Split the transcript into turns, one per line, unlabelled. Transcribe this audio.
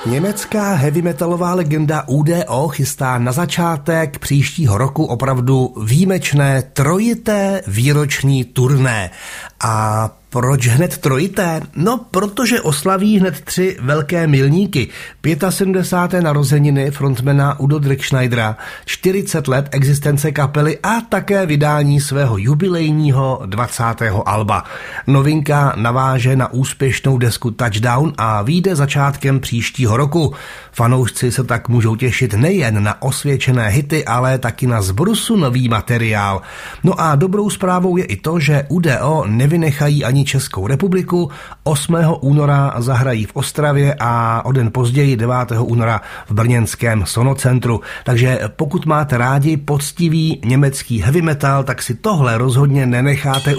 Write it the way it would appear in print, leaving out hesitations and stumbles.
Německá heavy metalová legenda UDO chystá na začátek příštího roku opravdu výjimečné trojité výroční turné. A proč hned trojité? No, protože oslaví hned 3 velké milníky. 75. narozeniny frontmana Udo Dirkschneidera, 40 let existence kapely a také vydání svého jubilejního 20. alba. Novinka naváže na úspěšnou desku Touchdown a vyjde začátkem příštího roku. Fanoušci se tak můžou těšit nejen na osvědčené hity, ale taky na zbrusu nový materiál. No a dobrou zprávou je i to, že UDO nevynechají ani Českou republiku. 8. února zahrají v Ostravě a o den později 9. února v brněnském Sonocentru. Takže pokud máte rádi poctivý německý heavy metal, tak si tohle rozhodně nenecháte